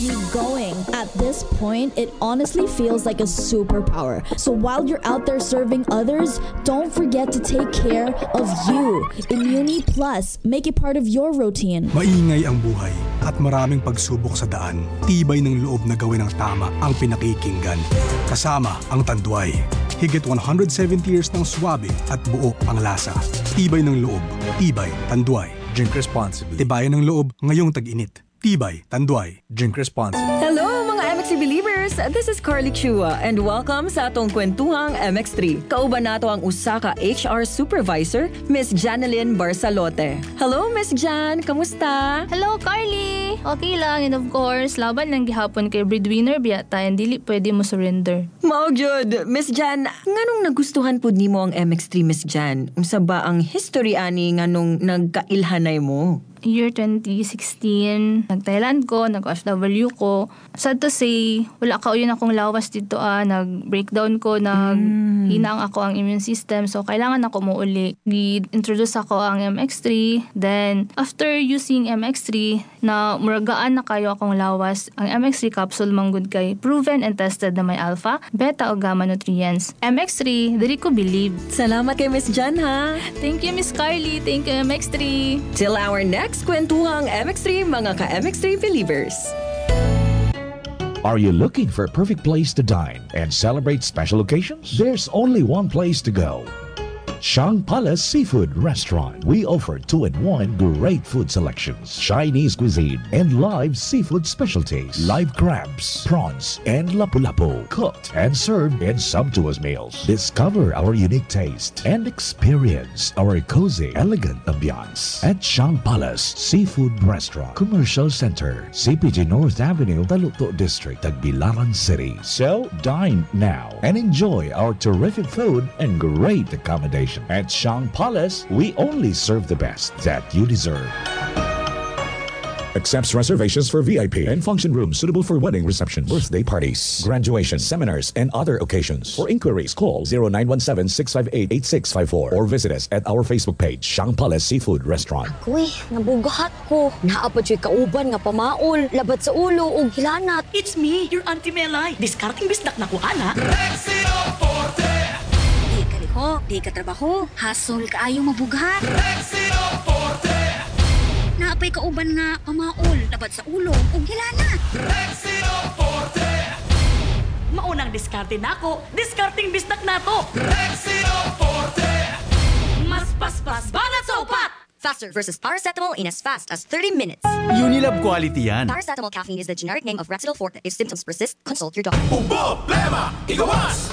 me going. At this point, it honestly feels like a superpower. So while you're out there serving others, don't forget to take care of you. Immuni Plus, make it part of your routine. Maingay ang buhay at maraming pagsubok sa daan. Tibay ng loob na gawin ang tama ang pinakikinggan. Kasama ang Tanduay. Higit 170 years ng swabe at buo ang lasa. Tibay ng loob. Tibay, Tanduay. Drink responsibly. Tibayan ng loob ngayong tag-init. Tibay, Tanduay. Drink responsibly. Hello mga MXC believers! This is Carly Chua and welcome sa atong kwentuhang MX3. Kauban nato ang usa ka HR Supervisor, Miss Janelyn Barsalote. Hello Miss Jan, kamusta? Hello, Carly! Okay lang, and of course, laban ng gihapon kay breadwinner biyata and dili pwede mo surrender. Mao gyud, Miss Jan, nganong nagustuhan pud nimo ang MX3 Miss Jan? Unsa ba ang history ani nganong nagkailhanay mo? Year 2016, nag-Thailand ko, nag-OFW ko. Sad to say, wala ka yun akong lawas dito nag-breakdown ko, hinaang ako ang immune system. So, kailangan ako muuli. Gi-introduce ako ang MX3. Then, after using MX3, na muragaan na kayo akong lawas, ang MX3 capsule manggod kay proven and tested na may alpha, beta o gamma nutrients. MX3, diri ko believe. Salamat kay Miss Jan ha! Thank you, Miss Carly. Thank you, MX3. Till our next kwentuhang MX3 mga ka-MX3 believers. Are you looking for a perfect place to dine and celebrate special occasions? There's only one place to go. Shang Palace Seafood Restaurant. We offer 2-in-1 great food selections, Chinese cuisine, and live seafood specialties, live crabs, prawns, and lapu-lapu, cooked and served in sumptuous meals. Discover our unique taste and experience our cozy, elegant ambiance at Shang Palace Seafood Restaurant, Commercial Center, CPG North Avenue, Taluto District, Tagbilaran City. So dine now and enjoy our terrific food and great accommodation. At Shang Palace, we only serve the best that you deserve. Accepts reservations for VIP and function rooms suitable for wedding receptions, birthday parties, graduation, seminars, and other occasions. For inquiries, call 0917-658-8654 or visit us at our Facebook page, Shang Palace Seafood Restaurant. Uy, nabugahat ko. Naapod siya kauban nga pamaol, labat sa ulo ug hilanat. It's me, your Auntie Melay. Discarding bisdak na ko, ana. Rexino Forte! Di ka liho, di ka trabaho, hasol kaayo mabugat. Rexino Forte! Naapay kauban nga pamaol, labat sa ulo ug hilanat. Rexino Forte! Maunang diskarte na ko, discarding bisdak na to. Rexino Forte! Mas paspas, banat sa upat! Faster versus paracetamol in as fast as 30 minutes. Unilab quality yan. Paracetamol caffeine is the generic name of Rexidol Forte. If symptoms persist, consult your doctor. Problema! Igawas!